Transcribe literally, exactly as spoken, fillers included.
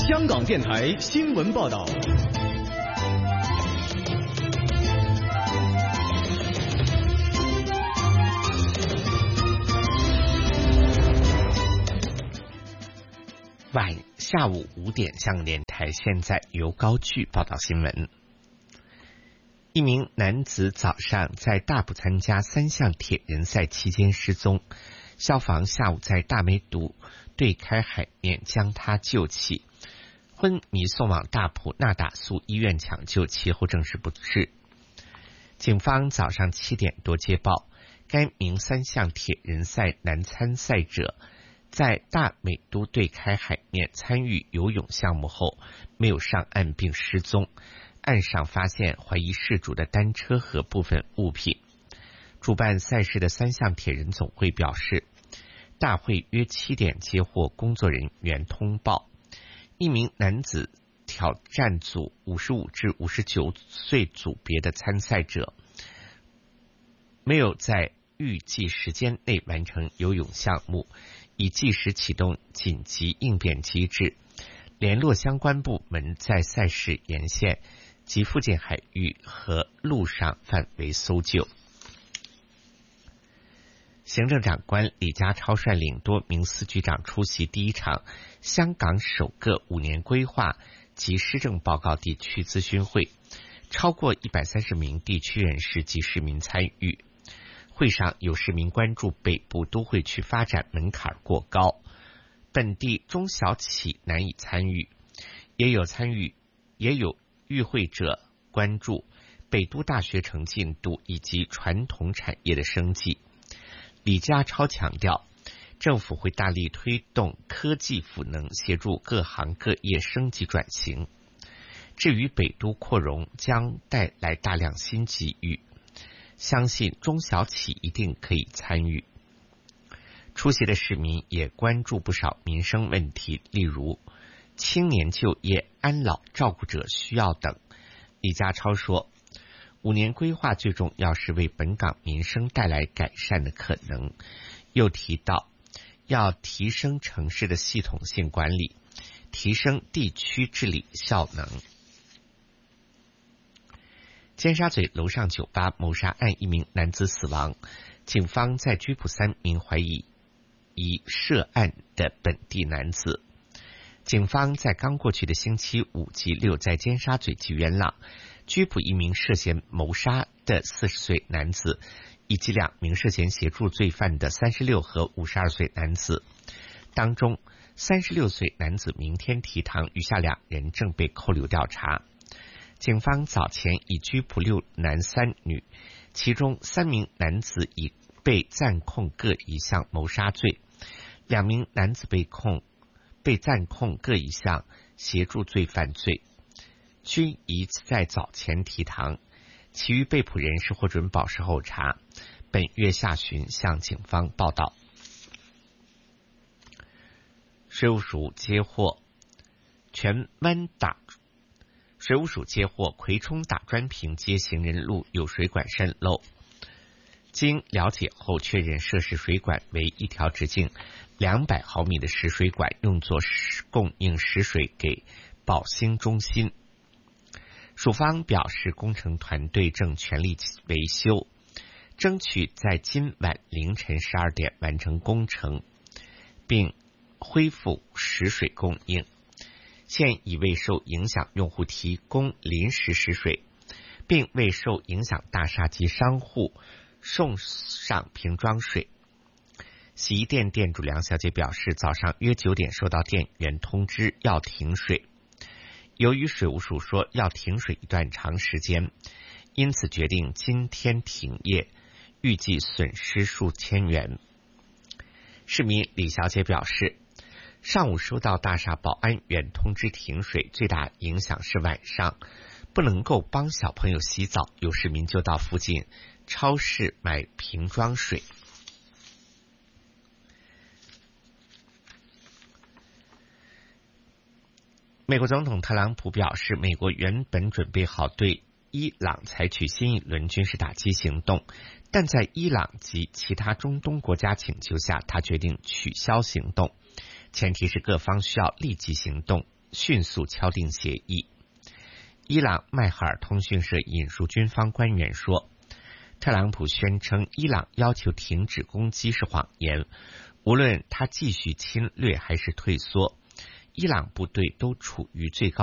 香港电台新闻报道。 晚下午五点，香港电台现在由高炬报道新闻。一名男子早上在大埔参加三项铁人赛期间失踪，消防下午在大梅渡对开海面将他救起，昏迷送往大埔那打素医院抢救，其后证实不治。警方早上七点多接报，该名三项铁人赛男参赛者在大美都对开海面参与游泳项目后没有上岸并失踪，岸上发现怀疑事主的单车和部分物品。主办赛事的三项铁人总会表示，大会约七点接获工作人员通报，一名男子挑战组五十五至五十九岁组别的参赛者没有在预计时间内完成游泳项目，已即时启动紧急应变机制，联络相关部门在赛事沿线及附近海域和陆上范围搜救。行政长官李家超率领多名司局长出席第一场香港首个五年规划及施政报告地区咨询会，超过一百三十名地区人士及市民参与。会上有市民关注北部都会区发展门槛过高，本地中小企难以参与，也有参与也有与会者关注北都大学城进度以及传统产业的生计。李家超强调，政府会大力推动科技赋能，协助各行各业升级转型。至于北都扩容将带来大量新机遇，相信中小企一定可以参与。出席的市民也关注不少民生问题，例如青年就业、安老照顾者需要等。李家超说，五年规划最重要是为本港民生带来改善的可能，又提到要提升城市的系统性管理，提升地区治理效能。尖沙咀楼上酒吧谋杀案一名男子死亡，警方在拘捕三名怀疑疑涉案的本地男子。警方在刚过去的星期五及六在尖沙咀及元朗拘捕一名涉嫌谋杀的四十岁男子，以及两名涉嫌协助罪犯的三十六和五十二岁男子。当中，三十六岁男子明天提堂，余下两人正被扣留调查。警方早前已拘捕六男三女，其中三名男子已被暂控各一项谋杀罪，两名男子被控被暂控各一项协助罪犯罪，均已在早前提堂，其余被捕人士获准保释候查，本月下旬向警方报到。水务署接获荃湾打水务署接获葵涌打砖坪街行人路有水管渗漏，经了解后确认涉事水管为一条直径两百毫米的食水管，用作供应食水给宝兴中心。署方表示，工程团队正全力维修，争取在今晚凌晨十二点完成工程，并恢复食水供应。现已为受影响用户提供临时食水，并为受影响大厦及商户送上瓶装水。洗衣店店主梁小姐表示，早上约九点收到店员通知要停水，由于水务署说要停水一段长时间，因此决定今天停业，预计损失数千元。市民李小姐表示，上午收到大厦保安员通知停水，最大影响是晚上不能够帮小朋友洗澡，有市民就到附近超市买瓶装水。美国总统特朗普表示，美国原本准备好对伊朗采取新一轮军事打击行动，但在伊朗及其他中东国家请求下，他决定取消行动，前提是各方需要立即行动。 迅速敲定协议。伊朗麦哈尔通讯社引述军方官员说，特朗普宣称伊朗要求停止攻击是谎言，无论他继续侵略还是退缩，伊朗部队都处于最高